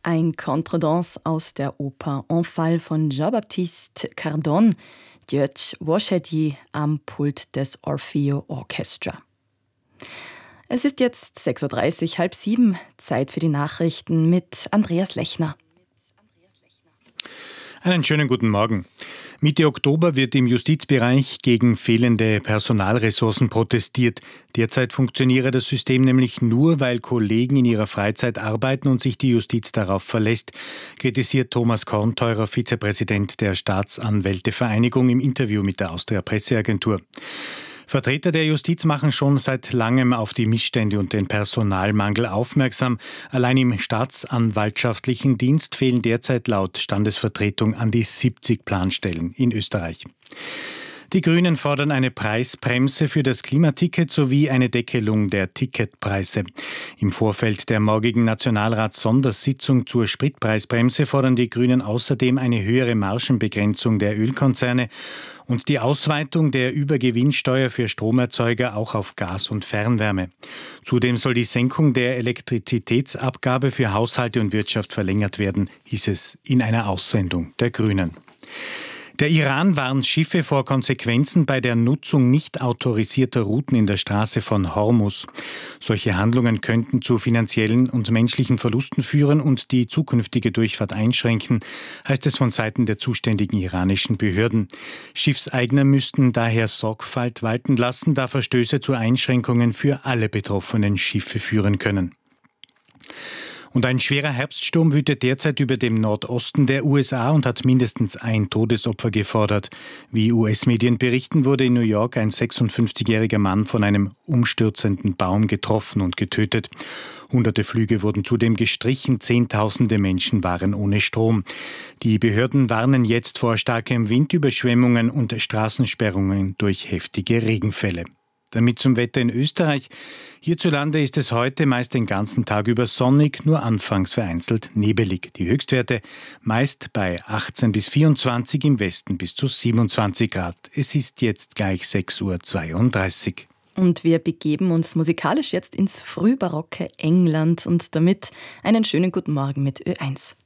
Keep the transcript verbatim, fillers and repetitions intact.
Ein Contredanse aus der Oper En Fall von Jean-Baptiste Cardon, Djötsch Woschedi am Pult des Orfeo Orchestra. Es ist jetzt sechs Uhr dreißig, halb sieben, Zeit für die Nachrichten mit Andreas Lechner. Einen schönen guten Morgen. Mitte Oktober wird im Justizbereich gegen fehlende Personalressourcen protestiert. Derzeit funktioniere das System nämlich nur, weil Kollegen in ihrer Freizeit arbeiten und sich die Justiz darauf verlässt, kritisiert Thomas Kornteurer, Vizepräsident der Staatsanwältevereinigung, im Interview mit der Austria Presseagentur. Vertreter der Justiz machen schon seit langem auf die Missstände und den Personalmangel aufmerksam. Allein im staatsanwaltschaftlichen Dienst fehlen derzeit laut Standesvertretung an die siebzig Planstellen in Österreich. Die Grünen fordern eine Preisbremse für das Klimaticket sowie eine Deckelung der Ticketpreise. Im Vorfeld der morgigen Nationalrats-Sondersitzung zur Spritpreisbremse fordern die Grünen außerdem eine höhere Margenbegrenzung der Ölkonzerne und die Ausweitung der Übergewinnsteuer für Stromerzeuger auch auf Gas und Fernwärme. Zudem soll die Senkung der Elektrizitätsabgabe für Haushalte und Wirtschaft verlängert werden, hieß es in einer Aussendung der Grünen. Der Iran warnt Schiffe vor Konsequenzen bei der Nutzung nicht autorisierter Routen in der Straße von Hormuz. Solche Handlungen könnten zu finanziellen und menschlichen Verlusten führen und die zukünftige Durchfahrt einschränken, heißt es von Seiten der zuständigen iranischen Behörden. Schiffseigner müssten daher Sorgfalt walten lassen, da Verstöße zu Einschränkungen für alle betroffenen Schiffe führen können. Und ein schwerer Herbststurm wütet derzeit über dem Nordosten der U S A und hat mindestens ein Todesopfer gefordert. Wie U S-Medien berichten, wurde in New York ein sechsundfünfzigjähriger Mann von einem umstürzenden Baum getroffen und getötet. Hunderte Flüge wurden zudem gestrichen, Zehntausende Menschen waren ohne Strom. Die Behörden warnen jetzt vor starkem Wind, Überschwemmungen und Straßensperrungen durch heftige Regenfälle. Damit zum Wetter in Österreich. Hierzulande ist es heute meist den ganzen Tag über sonnig, nur anfangs vereinzelt nebelig. Die Höchstwerte meist bei achtzehn bis vierundzwanzig, im Westen bis zu siebenundzwanzig Grad. Es ist jetzt gleich sechs Uhr zweiunddreißig. Und wir begeben uns musikalisch jetzt ins frühbarocke England und damit einen schönen guten Morgen mit Ö eins.